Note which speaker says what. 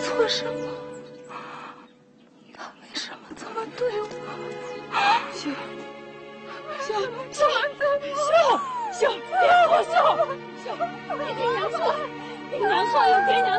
Speaker 1: 错什么？他为什么这么对我？秀，别哭，秀，你给娘说，你娘说有给娘